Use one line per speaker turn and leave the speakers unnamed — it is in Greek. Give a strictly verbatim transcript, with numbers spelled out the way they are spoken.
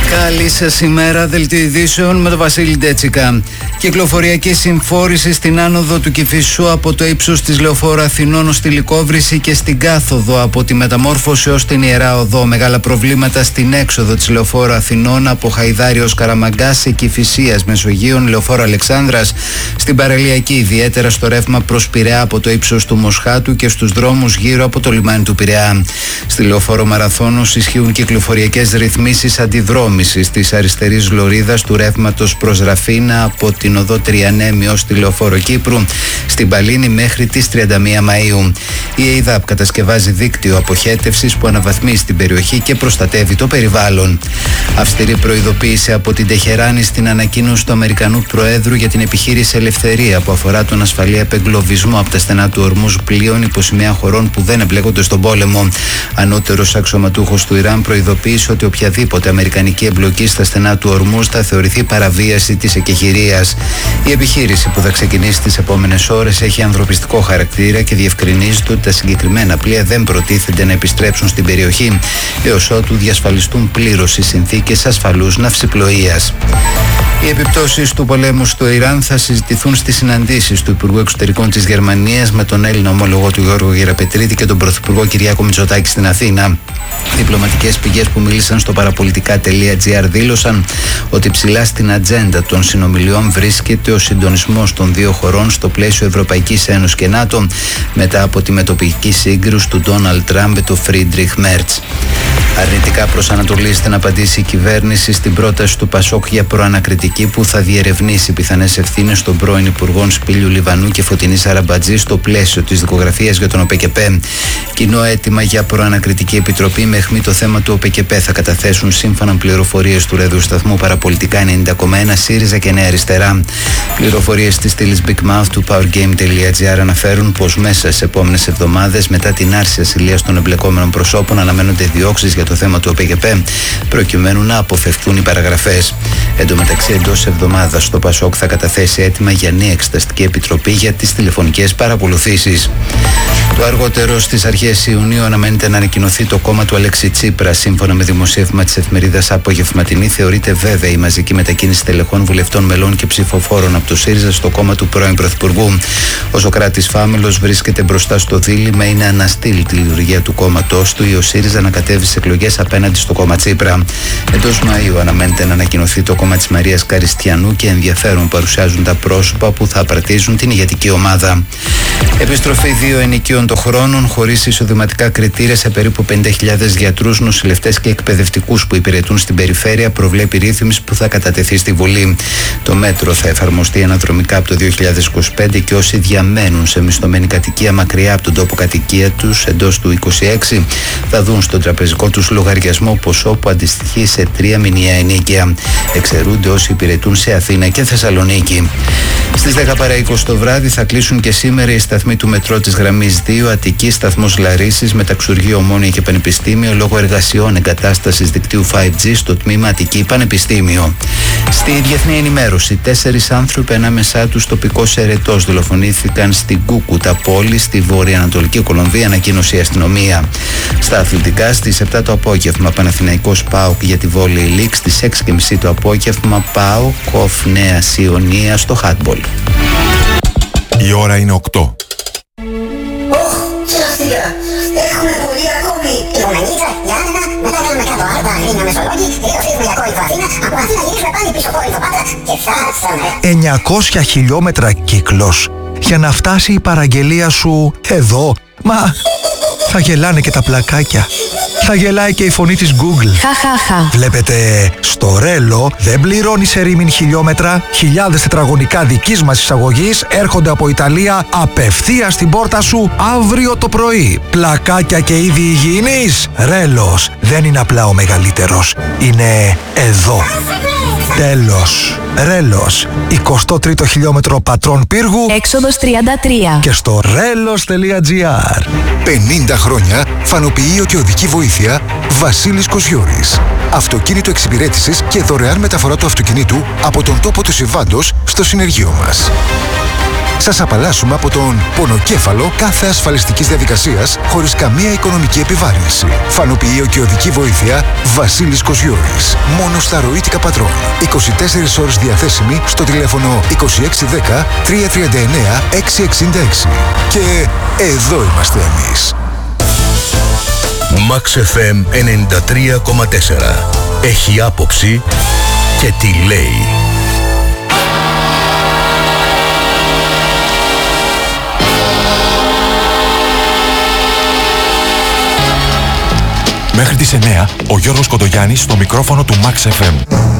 Καλή σας ημέρα, δελτίο ειδήσεων με τον Βασίλη Ντέτσικα. Κυκλοφοριακή συμφόρηση στην άνοδο του Κηφισού από το ύψος της Λεωφόρου Αθηνών στη Λυκόβρηση και στην κάθοδο από τη Μεταμόρφωση ως την Ιερά Οδό. Μεγάλα προβλήματα στην έξοδο της Λεωφόρου Αθηνών από Χαϊδάρη ως Καραμαγκά σε Κηφισίας Μεσογείων, Λεωφόρο Αλεξάνδρας στην Παραλιακή, ιδιαίτερα στο ρεύμα προς Πειραιά από το ύψος του Μοσχάτου και στους δρόμους γύρω από το λιμάνι του Πειραιά. Στη Λεωφόρο Μαραθώνος ισχύουν κυκλοφοριακές ρυθμίσεις αντιδρόμησης της αριστερής λωρίδας του ρεύματος προς Ραφίνα από την οδό Τριανέμι ως τη Λεωφόρο Κύπρου στην Παλίνη μέχρι τις τριάντα μία Μαΐου. Η ΕΙΔΑΠ κατασκευάζει δίκτυο αποχέτευσης που αναβαθμίζει την περιοχή και προστατεύει το περιβάλλον. Αυστηρή προειδοποίηση από την Τεχεράνη στην ανακοίνωση του Αμερικανού Προέδρου για την επιχείρηση Ελευθερία που αφορά τον ασφαλή απεγκλωβισμό από τα στενά του ορμούς πλοίων υπό σημαία χωρών που δεν εμπλέκονται στον πόλεμο. Ανώτερος αξιωματούχος του Ιράν προειδοποίησε ότι οποιαδήποτε αμερικανική εμπλοκή στα στενά του ορμούς θα θεωρηθεί παραβίαση της εκεχηρίας. Η επιχείρηση που θα ξεκινήσει τις επόμενες ώρες έχει ανθρωπιστικό χαρακτήρα και διευκρινίζει ότι τα συγκεκριμένα πλοία δεν προτίθενται να επιστρέψουν στην περιοχή έως ότου διασφαλιστούν πλήρως οι συνθήκες ασφαλούς ναυσιπλοείας. Οι επιπτώσεις του πολέμου στο Ιράν θα συζητηθούν στις συναντήσεις του Υπουργού Εξωτερικών της Γερμανίας με τον Έλληνα ομόλογο του Γιώργο Γεραπετρίτη και τον Πρωθυπουργό Κυριάκο Μητσοτάκη στην Αθήνα. Διπλωματικές πηγές που μίλησαν στο παραπολιτικά τελεία τζι άρ δήλωσαν ότι ψηλά στην ατζέντα των συνομιλιών βρίσκεται ο συντονισμός των δύο χωρών στο πλαίσιο Ευρωπαϊκής Ένωσης και ΝΑΤΟ μετά από τη μετοπική σύγκρουση του Ντόναλντ Τραμπ με τον Φρίντριχ Μέρτς. Αρνητικά προσανατολίζεται να απαντήσει η κυβέρνηση στην πρόταση του Πασόκ για προανακριτική που θα διερευνήσει πιθανές ευθύνες των πρώην Υπουργών Σπύλιου Λιβανού και Φωτεινής Αραμπατζή στο πλαίσιο της δικογραφίας για τον ΟΠΕΚΕΠΕ. Κοινό αίτημα για προανακριτική επιτροπή με αιχμή το θέμα του ΟΠΕΚΕΠΕ θα καταθέσουν σύμφωνα πληροφορίες του ραδιοσταθμού Παραπολιτικά ενενήντα κόμμα ένα ΣΥΡΙΖΑ και Νέα Αριστερά. Πληροφορίες της στήλης Big Mouth του powergame τελεία τζι άρ αναφέρουν πως μέσα σε επόμενες εβδομάδες μετά την άρση ασυλίας των εμπλεκόμενων προσώπων αναμένονται διώξεις για το θέμα του ΟΠΕΚΕΠΕ προκειμένου να αποφευχθούν οι παραγραφές. Εν τω μεταξύ, εντός εβδομάδας το Πασόκ θα καταθέσει αίτημα για νέα εξεταστική επιτροπή για τις τηλεφωνικές παρακολουθήσεις. Το αργότερο στις αρχές Ιουνίου αναμένεται να ανακοινωθεί το κόμμα του Αλέξη Τσίπρα. Σύμφωνα με δημοσίευμα της εφημερίδας Απογευματινή, θεωρείται βέβαια η μαζική μετακίνηση τελεχών, βουλευτών, μελών και ψηφοφόρων από το ΣΥΡΙΖΑ στο κόμμα του πρώην Πρωθυπουργού. Ο Σωκράτης Φάμελος βρίσκεται μπροστά στο δίλημμα ή να αναστείλει τη λειτουργία του κόμματός του ή ο ΣΥΡΙΖΑ να κατέβει σε εκλογές απέναντι στο κόμμα Τσίπρα. Εντός Μαΐου αναμένεται να ανακοινωθεί το κόμμα της Μαρίας Καριστιανού και ενδιαφέρον παρουσιάζουν τα πρόσωπα που θα απαρτίζουν την ηγετική ομάδα. Επιστροφή δύο ενοικίων των χρόνων χωρίς εισοδηματικά κριτήρια σε περίπου πενήντα χιλιάδες γιατρούς, νοσηλευτές και εκπαιδευτικούς που υπηρετούν στην περιφέρεια προβλέπει ρύθμιση που θα κατατεθεί στη Βουλή. Το μέτρο θα εφαρμοστεί αναδρομικά από το δύο χιλιάδες είκοσι πέντε και όσοι διαμένουν σε μισθωμένη κατοικία μακριά από τον τόπο κατοικία τους εντός του είκοσι έξι θα δουν στον τραπεζικό τους λογαριασμό ποσό που αντιστοιχεί σε τρία μηνιαία ενίκαια. Εξαιρούνται όσοι υπηρετούν σε Αθήνα και Θεσσαλονίκη. Στις δέκα παρά είκοσι το βράδυ θα κλείσουν και σήμερα οι σταθμοί του μετρό της γραμμής δύο, Αττική, σταθμός Λαρίσης, Μεταξουργείο Ομόνια και Πανεπιστήμιο λόγω εργασιών εγκατάστασης δικτύου φάιβ τζι στο τμήμα Αττική Πανεπιστήμιο. Στη διεθνή ενημέρωση, τέσσερις άνθρωποι ανάμεσά τους τοπικός ερετός δολοφονήθηκαν στην Κούκουτα πόλη στη βορειοανατολική Κολομβία, ανακοίνωσε η αστυνομία. Στα αθλητικά, στις επτά το απόγευμα Παναθηναϊκός ΠΑΟΚ για τη Volley League, στις έξι και μισή το απόγευμα ΠΑΟΚ Κοφ Νέα Ιωνία στο χάντμπολ.
Η ώρα είναι οκτώ.
Ωχ, σειραστήκα! Έχουμε πολύ ακόμη! Λιμονανίτσα, Γιάννενα, μετά κάνουμε κάτω Άρτα, Αγρίνια, Μεσολόγγι, τελειοφύγουμε για Κόρινθο Αθήνα, από Αθήνα γυρίσουμε πάλι πίσω Κόρινθο Πάτρα και φτάσαμε.
εννιακόσια χιλιόμετρα κύκλος για να φτάσει η παραγγελία σου εδώ. Μα θα γελάνε και τα πλακάκια. Θα γελάει και η φωνή της Google.
Χαχαχα.
Βλέπετε, στο Ρέλο δεν πληρώνεις σε ρήμην χιλιόμετρα. Χιλιάδες τετραγωνικά δικής μας εισαγωγής έρχονται από Ιταλία απευθείας στην πόρτα σου αύριο το πρωί. Πλακάκια και είδη υγιεινής. Ρέλος δεν είναι απλά ο μεγαλύτερος. Είναι εδώ. Τέλος. Ρέλος. εικοστό τρίτο χιλιόμετρο Πατρών Πύργου.
Έξοδος τριάντα τρία.
Και στο ρέλος τελεία τζι άρ.
πενήντα χρόνια φανοποιείο και οδική βοήθεια Βασίλης Κοσιώρης. Αυτοκίνητο εξυπηρέτησης και δωρεάν μεταφορά του αυτοκινήτου από τον τόπο του συμβάντος στο συνεργείο μας. σας απαλλάσσουμε από τον πονοκέφαλο κάθε ασφαλιστικής διαδικασίας χωρίς καμία οικονομική επιβάρυνση. Φανοποιείο και οδική βοήθεια Βασίλης Κοσιώρης. Μόνο στα ροήτικα πατρών. είκοσι τέσσερις ώρες διαθέσιμη στο τηλέφωνο είκοσι έξι δέκα τριακόσια τριάντα εννέα εξακόσια εξήντα έξι. Και εδώ είμαστε εμείς.
Max εφ εμ ενενήντα τρία κόμμα τέσσερα. Έχει άποψη και τι λέει.
Μέχρι τις εννέα, ο Γιώργος Κοντογιάννης στο μικρόφωνο του Max εφ εμ.